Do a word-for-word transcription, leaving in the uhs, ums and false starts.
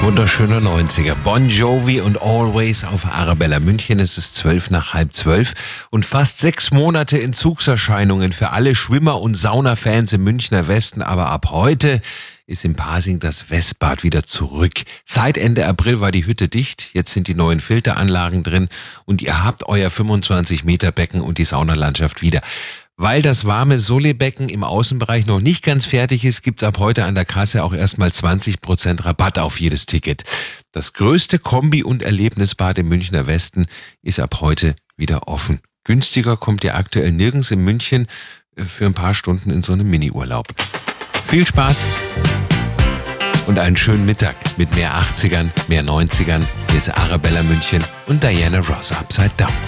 wunderschöner neunziger. Bon Jovi und Always auf Arabella München. Es ist zwölf nach halb zwölf und fast sechs Monate Entzugserscheinungen für alle Schwimmer- und Saunafans im Münchner Westen. Aber ab heute ist in Pasing das Westbad wieder zurück. Seit Ende April war die Hütte dicht. Jetzt sind die neuen Filteranlagen drin und ihr habt euer fünfundzwanzig Meter Becken und die Saunalandschaft wieder. Weil das warme Solebecken im Außenbereich noch nicht ganz fertig ist, gibt's ab heute an der Kasse auch erstmal zwanzig Prozent Rabatt auf jedes Ticket. Das größte Kombi- und Erlebnisbad im Münchner Westen ist ab heute wieder offen. Günstiger kommt ihr aktuell nirgends in München für ein paar Stunden in so einem Mini-Urlaub. Viel Spaß und einen schönen Mittag mit mehr achtzigern, mehr neunzigern. Hier ist Arabella München und Diana Ross Upside Down.